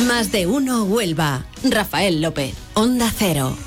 Más de uno Huelva. Rafael López, Onda Cero.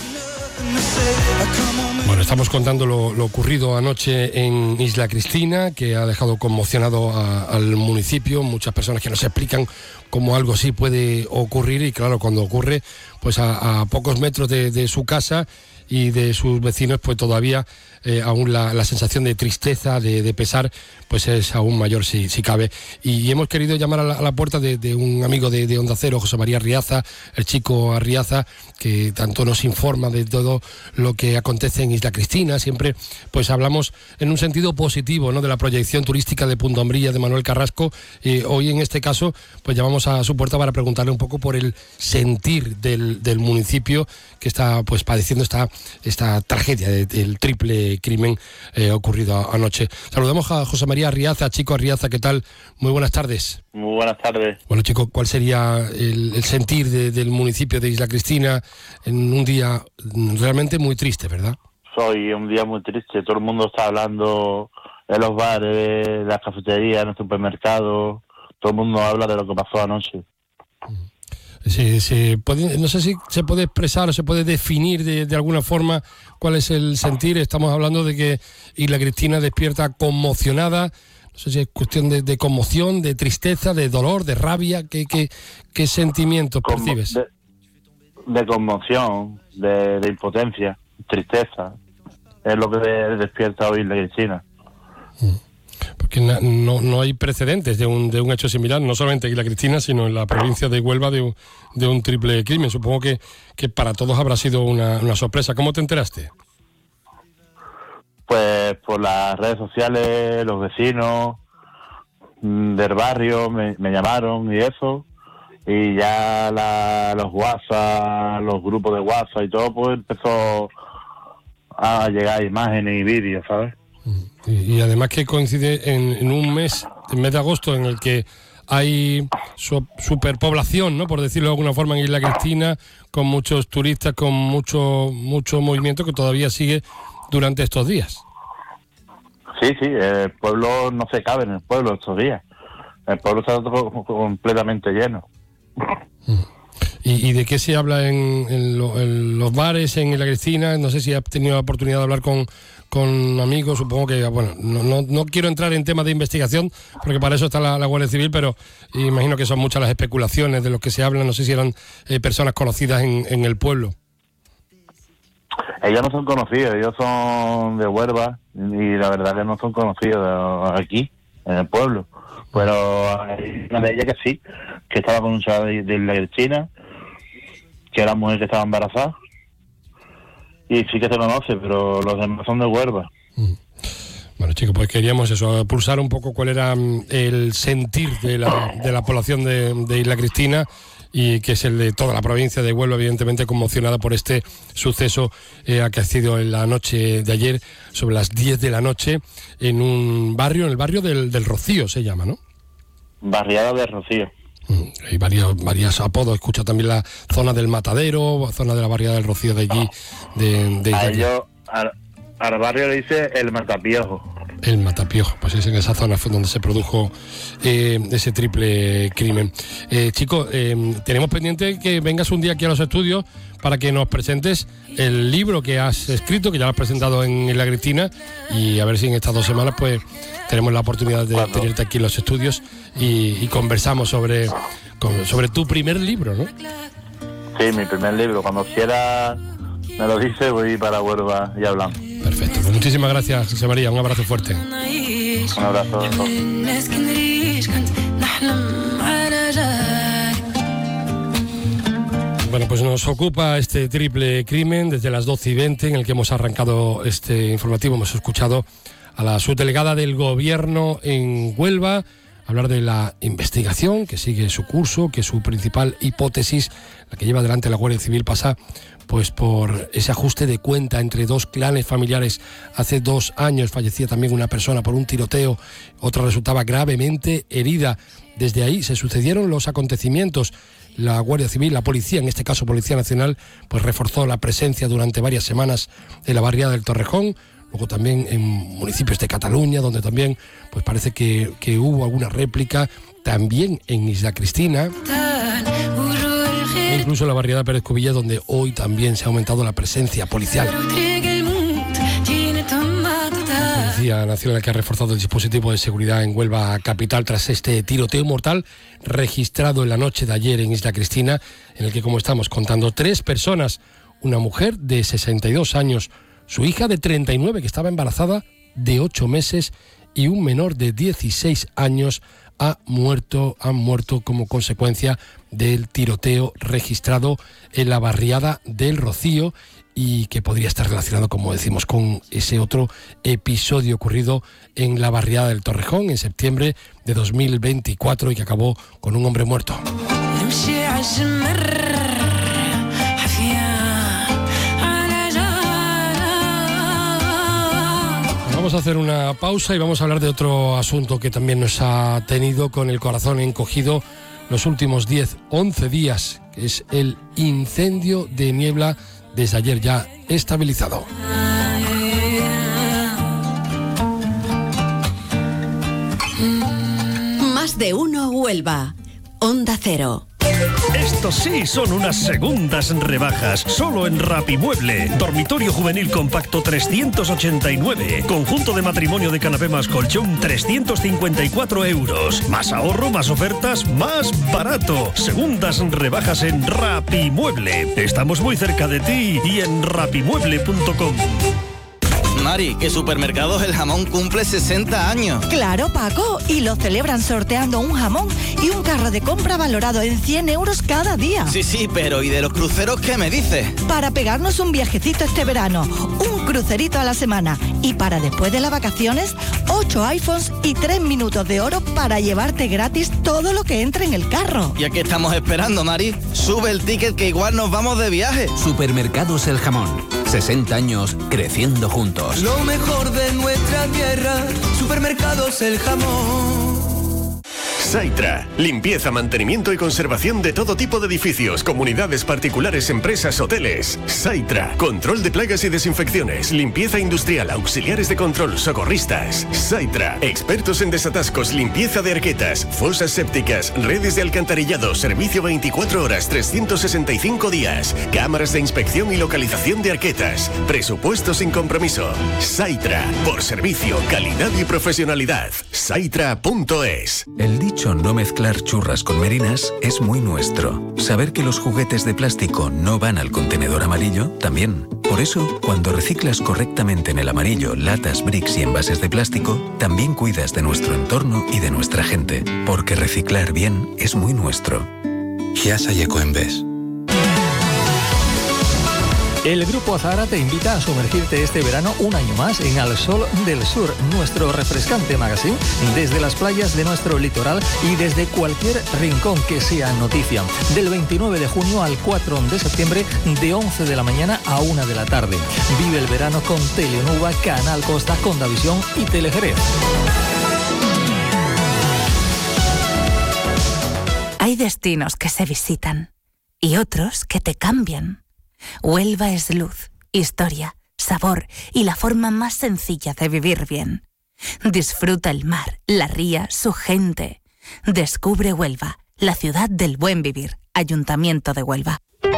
Bueno, estamos contando lo ocurrido anoche en Isla Cristina, que ha dejado conmocionado al municipio. Muchas personas que nos explican cómo algo así puede ocurrir, y claro, cuando ocurre pues a pocos metros de su casa y de sus vecinos, pues todavía aún la sensación de tristeza, de pesar, pues es aún mayor si cabe. Y hemos querido llamar a la puerta de un amigo de Onda Cero, José María Arriaza, el chico Arriaza, que tanto nos informa de todo lo que acontece en Isla Cristina. Siempre pues hablamos en un sentido positivo, ¿no?, de la proyección turística de Punta Umbría, de Manuel Carrasco. Hoy en este caso pues llamamos a su puerta para preguntarle un poco por el sentir del municipio que está pues padeciendo esta tragedia del triple crimen ocurrido anoche. Saludamos a José María Arriaza. Chico Arriaza, ¿qué tal? Muy buenas tardes. Muy buenas tardes. Bueno, chico, ¿cuál sería el sentir del municipio de Isla Cristina en un día realmente muy triste, verdad? Hoy un día muy triste. Todo el mundo está hablando en los bares, en las cafeterías, en el supermercado. Todo el mundo habla de lo que pasó anoche. No sé si se puede expresar o se puede definir de alguna forma cuál es el sentir. Estamos hablando de que Isla Cristina despierta conmocionada. No sé si es cuestión de conmoción, de tristeza, de dolor, de rabia. ¿Qué sentimientos percibes? De conmoción, de impotencia, tristeza. Es lo que despierta hoy Isla Cristina. Porque no hay precedentes de un hecho similar, no solamente en Isla Cristina, sino en la provincia de Huelva, de un triple crimen. Supongo que para todos habrá sido una sorpresa. ¿Cómo te enteraste? Pues por las redes sociales, los vecinos del barrio me llamaron y eso, y ya los WhatsApp, los grupos de WhatsApp y todo, pues empezó a llegar imágenes y vídeos, ¿sabes? Y además que coincide en un mes, el mes de agosto, en el que hay superpoblación, ¿no?, por decirlo de alguna forma, en Isla Cristina, con muchos turistas, con mucho movimiento que todavía sigue durante estos días. Sí, el pueblo no se cabe en el pueblo estos días. El pueblo está completamente lleno. ¿Y de qué se habla en los bares en Isla Cristina? No sé si has tenido la oportunidad de hablar con amigos. Supongo que, bueno, no quiero entrar en temas de investigación, porque para eso está la Guardia Civil, pero imagino que son muchas las especulaciones de los que se hablan. No sé si eran personas conocidas en el pueblo. Ellos no son conocidos, ellos son de Huelva, y la verdad que no son conocidos aquí, en el pueblo. Pero hay una de ellas que sí, que estaba con un chaval de Isla Cristina, que era mujer que estaba embarazada, y sí que se conoce, pero los demás son de Huelva. Bueno, chicos, pues queríamos eso, pulsar un poco cuál era el sentir de la población de Isla Cristina, y que es el de toda la provincia de Huelva, evidentemente conmocionada por este suceso acaecido en la noche de ayer, sobre las 10 de la noche, en un barrio, en el barrio del Rocío se llama, ¿no? Barriada de Rocío. Hay varios apodos. Escucha también la zona del Matadero, zona de la barriada del Rocío de allí. A ellos, al barrio le dice el Matapiojo. El Matapiojo, pues es en esa zona fue donde se produjo ese triple crimen. Chico, tenemos pendiente que vengas un día aquí a los estudios para que nos presentes el libro que has escrito, que ya lo has presentado en Isla Cristina, y a ver si en estas 2 semanas pues tenemos la oportunidad de tenerte aquí en los estudios y conversamos sobre tu primer libro, ¿no? Sí, mi primer libro. Cuando quiera me lo dice, voy para Huelva y hablamos. Perfecto. Pues muchísimas gracias, José María. Un abrazo fuerte. Un abrazo. Bueno, pues nos ocupa este triple crimen desde las 12:20, en el que hemos arrancado este informativo. Hemos escuchado a la subdelegada del Gobierno en Huelva hablar de la investigación que sigue su curso, que su principal hipótesis, la que lleva adelante la Guardia Civil, pasa pues por ese ajuste de cuenta entre 2 clanes familiares. Hace 2 años fallecía también una persona por un tiroteo, otra resultaba gravemente herida. Desde ahí se sucedieron los acontecimientos. La Guardia Civil, la policía, en este caso Policía Nacional, pues reforzó la presencia durante varias semanas en la barriada del Torrejón, luego también en municipios de Cataluña, donde también pues parece que hubo alguna réplica, también en Isla Cristina. incluso en la barriada Pérez Cubillas, donde hoy también se ha aumentado la presencia policial. La Policía Nacional que ha reforzado el dispositivo de seguridad en Huelva capital tras este tiroteo mortal registrado en la noche de ayer en Isla Cristina, en el que, como estamos contando, 3 personas, una mujer de 62 años, su hija de 39 que estaba embarazada de 8 meses y un menor de 16 años han muerto como consecuencia del tiroteo registrado en la barriada del Rocío, y que podría estar relacionado, como decimos, con ese otro episodio ocurrido en la barriada del Torrejón en septiembre de 2024 y que acabó con un hombre muerto. Vamos a hacer una pausa y vamos a hablar de otro asunto que también nos ha tenido con el corazón encogido los últimos 10-11 días, que es el incendio de Niebla, desde ayer ya estabilizado. Más de uno Huelva. Onda Cero. Estos sí son unas segundas rebajas, solo en Rapimueble. Dormitorio juvenil compacto 389. Conjunto de matrimonio de canapé más colchón 354 euros. Más ahorro, más ofertas, más barato. Segundas rebajas en Rapimueble. Estamos muy cerca de ti y en rapimueble.com. Mari, que Supermercados El Jamón cumple 60 años. Claro, Paco, y lo celebran sorteando un jamón y un carro de compra valorado en 100 euros cada día. Sí, pero ¿y de los cruceros qué me dices? Para pegarnos un viajecito este verano, un crucerito a la semana, y para después de las vacaciones, 8 iPhones y 3 minutos de oro para llevarte gratis todo lo que entre en el carro. ¿Y a qué estamos esperando, Mari? Sube el ticket que igual nos vamos de viaje. Supermercados El Jamón, 60 años creciendo juntos. Lo mejor de nuestra tierra, Supermercados El Jamón. Saitra, limpieza, mantenimiento y conservación de todo tipo de edificios, comunidades particulares, empresas, hoteles. Saitra, control de plagas y desinfecciones, limpieza industrial, auxiliares de control, socorristas. Saitra, expertos en desatascos, limpieza de arquetas, fosas sépticas, redes de alcantarillado, servicio 24 horas, 365 días, cámaras de inspección y localización de arquetas, presupuesto sin compromiso. Saitra, por servicio, calidad y profesionalidad. Saitra.es. El dicho no mezclar churras con merinas es muy nuestro. Saber que los juguetes de plástico no van al contenedor amarillo, también. Por eso, cuando reciclas correctamente en el amarillo latas, bricks y envases de plástico, también cuidas de nuestro entorno y de nuestra gente. Porque reciclar bien es muy nuestro. Giasa y Ecoembes. El Grupo Azahara te invita a sumergirte este verano un año más en Al Sol del Sur, nuestro refrescante magazine, desde las playas de nuestro litoral y desde cualquier rincón que sea noticia. Del 29 de junio al 4 de septiembre, de 11 de la mañana a 1 de la tarde. Vive el verano con Telenuba, Canal Costa, Condavisión y Telejerez. Hay destinos que se visitan y otros que te cambian. Huelva es luz, historia, sabor y la forma más sencilla de vivir bien. Disfruta el mar, la ría, su gente. Descubre Huelva, la ciudad del buen vivir. Ayuntamiento de Huelva.